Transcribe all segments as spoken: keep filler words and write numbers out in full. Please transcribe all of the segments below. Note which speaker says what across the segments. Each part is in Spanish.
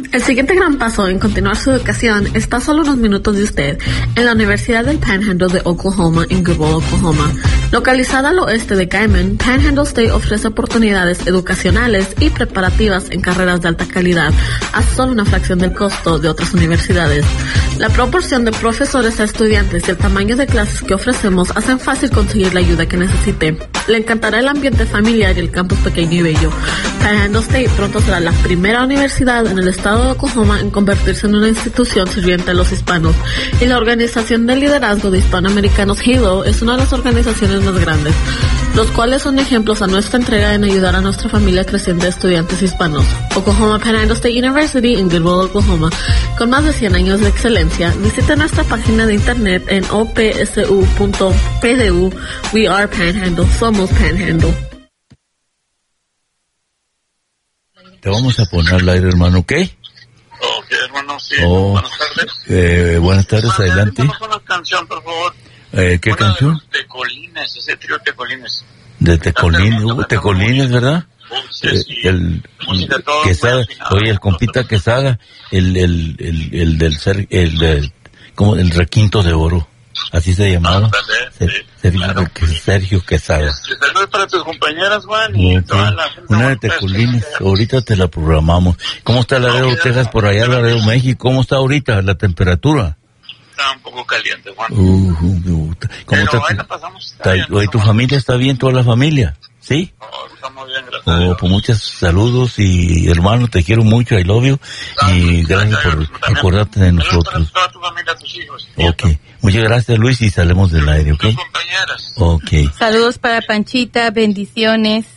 Speaker 1: El siguiente gran paso en continuar su educación está a solo unos minutos de usted, en la Universidad del Panhandle de Oklahoma en Goodwell, Oklahoma. Localizada al oeste de Gaiman, Panhandle State ofrece oportunidades educacionales y preparativas en carreras de alta calidad a solo una fracción del costo de otras universidades. La proporción de profesores a estudiantes y el tamaño de clases que ofrecemos hacen fácil conseguir la ayuda que necesite. Le encantará el ambiente familiar y el campus pequeño y bello. Panhandle State pronto será la primera universidad en el estado de Oklahoma en convertirse en una institución sirviente a los hispanos, y la Organización de Liderazgo de Hispanoamericanos Halo es una de las organizaciones más grandes, los cuales son ejemplos a nuestra entrega en ayudar a nuestra familia creciente de estudiantes hispanos. Oklahoma Panhandle State University en Goodwell, Oklahoma, con más de cien años de excelencia. Visite nuestra página de internet en o p s u punto p d u. We are Panhandle, somos Panhandle.
Speaker 2: Te vamos a poner al aire, hermano, ¿ok?
Speaker 3: Ok, hermano, sí.
Speaker 2: Oh,
Speaker 3: buenas tardes.
Speaker 2: Eh, buenas tardes,
Speaker 3: hermano,
Speaker 2: adelante.
Speaker 3: Una canción, por favor.
Speaker 2: Eh, ¿Qué
Speaker 3: una
Speaker 2: canción?
Speaker 3: De Tecolines, ese trío Tecolines.
Speaker 2: De Tecolines, uh, Tecolines, ¿verdad?
Speaker 3: Dulces
Speaker 2: Eh, el
Speaker 3: música, todo
Speaker 2: Quesada,
Speaker 3: muy afinado.
Speaker 2: oye, el compita Quesada, el, el, el, el del ser, el del, como el requinto de oro, así se llamaba.
Speaker 3: Ándale,
Speaker 2: Se-
Speaker 3: sí,
Speaker 2: Sergio,
Speaker 3: claro.
Speaker 2: Sergio Quesada.
Speaker 3: Este, saludos para tus compañeras, Juan, y
Speaker 2: Ok.
Speaker 3: toda la gente.
Speaker 2: Una de Tecolines, ahorita te la programamos. ¿Cómo está Laredo,
Speaker 3: Ok,
Speaker 2: Texas, por allá, Laredo, México? ¿Cómo está ahorita la temperatura?
Speaker 3: Está un poco caliente, Juan.
Speaker 2: Uh, uh, me gusta. ¿Cómo
Speaker 3: Pero
Speaker 2: está?
Speaker 3: ahí la pasamos.
Speaker 2: está-
Speaker 3: bien,
Speaker 2: oye, ¿tu
Speaker 3: estamos-
Speaker 2: familia está bien, toda la familia? ¿Sí?
Speaker 3: Oh, estamos bien, gracias. a
Speaker 2: Oh,
Speaker 3: Dios.
Speaker 2: pues muchos saludos y hermano, te quiero mucho, I love you, y gracias por
Speaker 3: También.
Speaker 2: acordarte de
Speaker 3: Saludos
Speaker 2: nosotros.
Speaker 3: para toda tu familia, tus hijos.
Speaker 2: Ok, muchas gracias Luis y salimos del aire, ¿ok?
Speaker 3: Tus compañeras.
Speaker 2: Ok.
Speaker 4: Saludos para Panchita, bendiciones.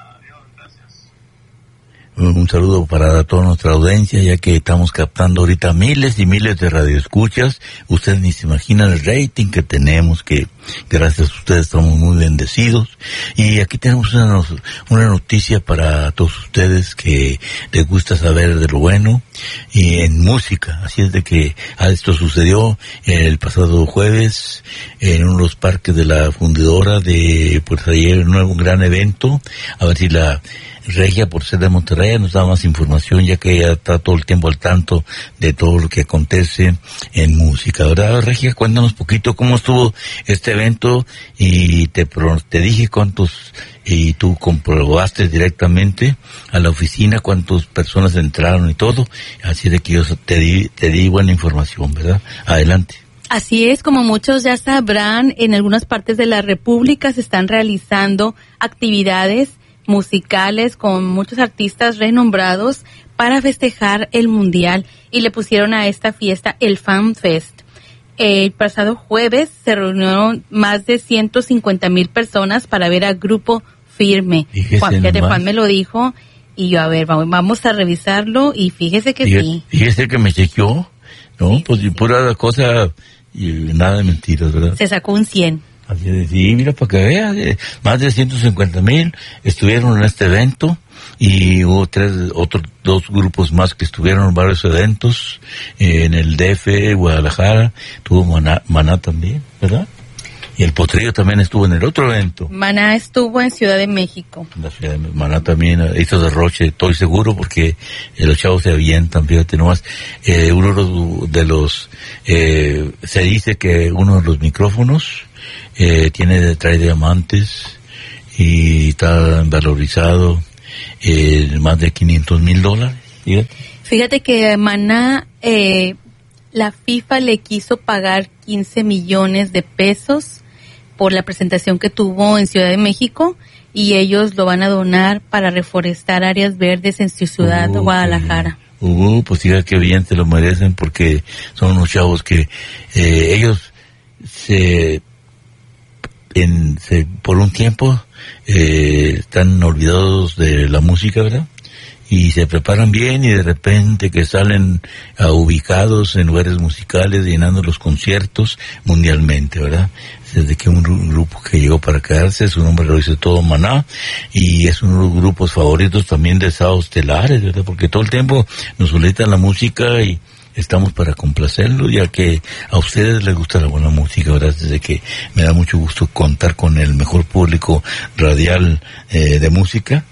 Speaker 2: Un saludo para toda nuestra audiencia, ya que estamos captando ahorita miles y miles de radioescuchas. Ustedes ni se imaginan el rating que tenemos, que gracias a ustedes estamos muy bendecidos. Y aquí tenemos una, no- una noticia para todos ustedes que les gusta saber de lo bueno y en música. Así es de que ah, esto sucedió el pasado jueves en uno de los parques de la fundidora de, pues ayer un nuevo gran evento. A ver si la Regia, por ser de Monterrey, nos da más información, ya que ella está todo el tiempo al tanto de todo lo que acontece en música, ¿verdad, Regia? Cuéntanos poquito cómo estuvo este evento y te, pro- te dije cuántos, y tú comprobaste directamente a la oficina cuántas personas entraron y todo, así de que yo te di, te di buena información, ¿verdad? Adelante.
Speaker 4: Así es, como muchos ya sabrán, en algunas partes de la República se están realizando actividades musicales con muchos artistas renombrados para festejar el mundial, y le pusieron a esta fiesta el Fan Fest. El pasado jueves se reunieron más de ciento cincuenta mil personas para ver al Grupo Firme.
Speaker 2: Fíjese
Speaker 4: Juan, fíjate,
Speaker 2: nomás.
Speaker 4: Juan me lo dijo y yo, a ver, vamos, vamos a revisarlo, y fíjese que
Speaker 2: Fíjese,
Speaker 4: sí.
Speaker 2: fíjese que me chequeó, ¿no?
Speaker 4: Sí,
Speaker 2: Pues
Speaker 4: sí.
Speaker 2: pura cosa y nada de mentiras, ¿verdad?
Speaker 4: Se sacó un cien.
Speaker 2: Así de, sí, mira, para que veas, eh, más de ciento cincuenta mil estuvieron en este evento, y hubo tres, otros dos grupos más que estuvieron en varios eventos, eh, en el D F, Guadalajara, tuvo Maná, Maná también, ¿verdad? Y el Potrillo también estuvo en el otro evento.
Speaker 4: Maná estuvo en Ciudad de México.
Speaker 2: En la ciudad de Maná también eh, hizo derroche, estoy seguro, porque eh, los chavos se avientan, fíjate nomás. Eh, uno de los, de los eh, se dice que uno de los micrófonos eh, tiene, trae diamantes y está valorizado eh, más de quinientos mil dólares, fíjate.
Speaker 4: Fíjate que Maná, eh, la FIFA le quiso pagar quince millones de pesos por la presentación que tuvo en Ciudad de México, y ellos lo van a donar para reforestar áreas verdes en su ciudad,
Speaker 2: Uh,
Speaker 4: Guadalajara.
Speaker 2: Uh, pues diga que bien se lo merecen, porque son unos chavos que eh, ellos se, en, se por un tiempo eh, están olvidados de la música, ¿verdad? Y se preparan bien, y de repente que salen uh, ubicados en lugares musicales, llenando los conciertos mundialmente, ¿verdad? Desde que un gru- grupo que llegó para quedarse, su nombre lo dice todo, Maná, y es uno de los grupos favoritos también de Sábados Telares, ¿verdad? Porque todo el tiempo nos solicitan la música y estamos para complacerlo, ya que a ustedes les gusta la buena música, ¿verdad? Desde que me da mucho gusto contar con el mejor público radial eh, de música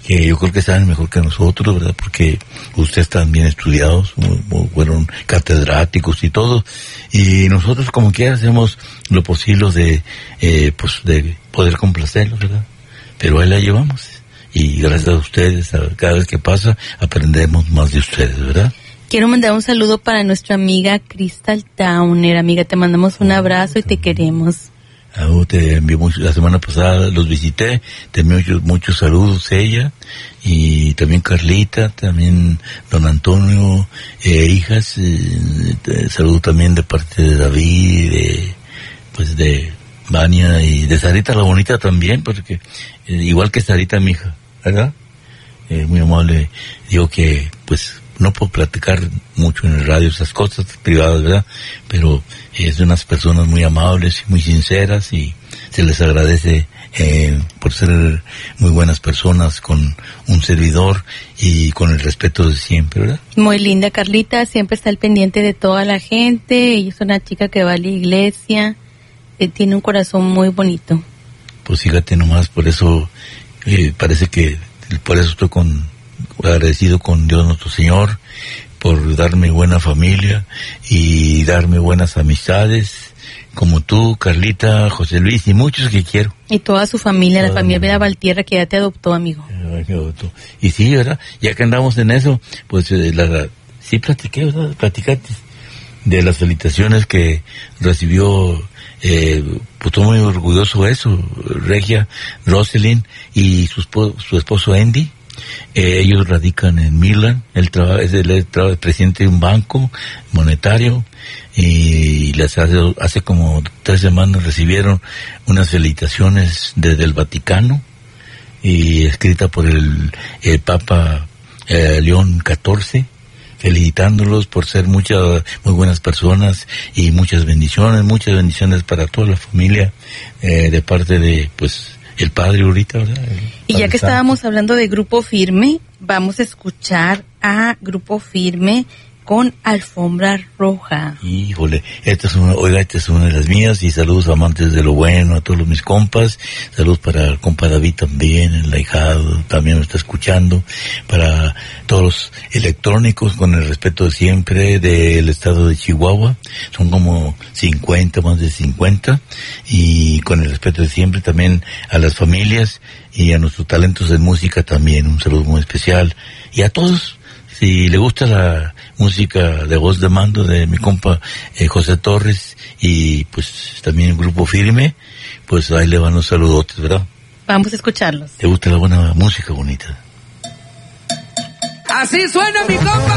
Speaker 2: que yo creo que saben mejor que nosotros, ¿verdad? Porque ustedes están bien estudiados, muy, muy, fueron catedráticos y todo, y nosotros como quiera hacemos lo posible de, eh, pues de poder complacerlos, ¿verdad? Pero ahí la llevamos, y gracias a ustedes, a cada vez que pasa, aprendemos más de ustedes, ¿verdad?
Speaker 4: Quiero mandar un saludo para nuestra amiga Crystal Towner. Amiga, te mandamos un abrazo y te queremos.
Speaker 2: Ah, te envió mucho, la semana pasada los visité, te envió muchos, muchos saludos ella, y también Carlita, también don Antonio, eh, hijas, eh, te saludo también de parte de David, de, pues de Vania y de Sarita la bonita también, porque eh, igual que Sarita mi hija, ¿verdad? Eh, muy amable, digo que pues no puedo platicar mucho en el radio esas cosas privadas, ¿verdad? Pero es de unas personas muy amables y muy sinceras, y se les agradece eh, por ser muy buenas personas con un servidor y con el respeto de siempre, ¿verdad?
Speaker 4: Muy linda Carlita, siempre está al pendiente de toda la gente. Ella es una chica que va a la iglesia, eh, tiene un corazón muy bonito.
Speaker 2: Pues fíjate nomás, por eso eh, parece que por eso estoy con agradecido con Dios nuestro Señor por darme buena familia y darme buenas amistades como tú, Carlita, José Luis y muchos que quiero.
Speaker 4: Y toda su familia, toda la familia de Valtierra que ya te adoptó, amigo.
Speaker 2: Y sí, ¿verdad? Ya que andamos en eso, pues eh, la, sí platiqué, ¿verdad? Platicaste de las felicitaciones que recibió, eh, pues estoy muy orgulloso de eso, Regia, Roselyn y su, su esposo Andy. Eh, ellos radican en Midland, él trabaja, es el, el, el presidente de un banco monetario, y les hace, hace como tres semanas recibieron unas felicitaciones desde el Vaticano, y escrita por el, el Papa eh, León catorce, felicitándolos por ser muchas, muy buenas personas, y muchas bendiciones, muchas bendiciones para toda la familia, eh, de parte de, pues, el padre ahorita, ¿verdad?
Speaker 4: Y ya que estábamos hablando de Grupo Firme, vamos a escuchar a Grupo Firme con Alfombra Roja.
Speaker 2: Híjole, esta es una, oiga, esta es una de las mías, y saludos amantes de lo bueno, a todos mis compas, saludos para el compa David también, el ahijado, también me está escuchando, para todos los electrónicos, con el respeto de siempre, del estado de Chihuahua, son como cincuenta, más de cincuenta, y con el respeto de siempre también a las familias y a nuestros talentos de música también, un saludo muy especial, y a todos. Si le gusta la música de voz de mando de mi compa eh, José Torres, y pues también el Grupo Firme, pues ahí le van los saludotes, ¿verdad?
Speaker 4: Vamos a escucharlos.
Speaker 2: ¿Te gusta la buena música bonita?
Speaker 5: Así suena mi compa.